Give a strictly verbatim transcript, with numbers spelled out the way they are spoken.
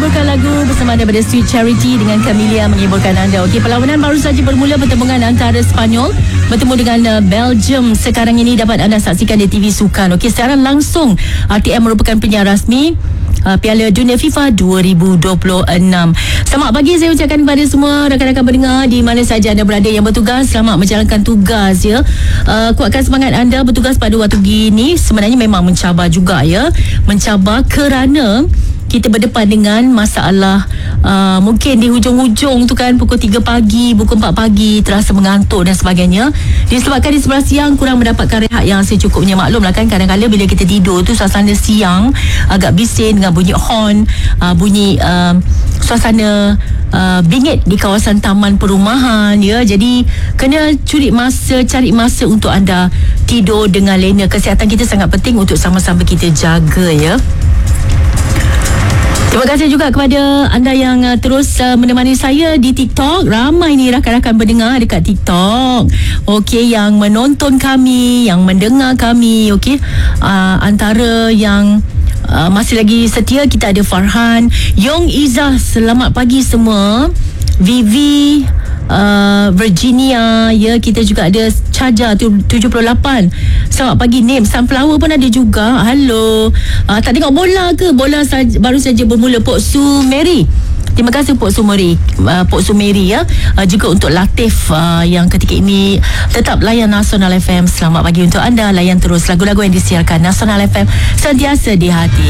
mengiburkan lagu bersama daripada Sweet Charity dengan Camelia mengiburkan anda. Okey, perlawanan baru saja bermula, pertembungan antara Sepanyol bertemu dengan uh, Belgium. Sekarang ini dapat anda saksikan di T V Sukan. Okey, secara langsung R T M merupakan penyiar rasmi Uh, Piala Dunia FIFA dua ribu dua puluh enam. Selamat pagi saya ucapkan kepada semua rakan-rakan pendengar di mana saja anda berada yang bertugas. Selamat menjalankan tugas ya. Uh, kuatkan semangat anda bertugas pada waktu gini. Sebenarnya memang mencabar juga ya. Mencabar kerana kita berdepan dengan masalah uh, mungkin di hujung-hujung tu kan pukul tiga pagi, pukul empat pagi terasa mengantuk dan sebagainya. Disebabkan di sebelah siang kurang mendapatkan rehat yang secukupnya. Maklumlah kan kadang-kadang bila kita tidur tu suasana siang agak bising dengan bunyi horn, uh, bunyi uh, suasana uh, bingit di kawasan taman perumahan ya. Jadi kena curi masa, cari masa untuk anda tidur dengan lena. Kesihatan kita sangat penting untuk sama-sama kita jaga ya. Terima kasih juga kepada anda yang uh, terus uh, menemani saya di TikTok. Ramai ni rakan-rakan pendengar dekat TikTok. Okey, yang menonton kami, yang mendengar kami. Okey, uh, antara yang uh, masih lagi setia kita ada Farhan, Yong Izzah, selamat pagi semua. Vivi, uh, Virginia, ya, kita juga ada Caja tujuh puluh lapan. Selamat pagi Nim. Sunflower pun ada juga. Halo. Uh, tak tengok bola ke? Bola saja, baru saja bermula. Pok Su Mary. Terima kasih Pok Su Mary, uh, Pok Su Mary ya. Uh, juga untuk Latif uh, yang ketika ini tetap layan Nasional F M. Selamat pagi untuk anda. Layan terus lagu-lagu yang disiarkan Nasional F M, sentiasa di hati.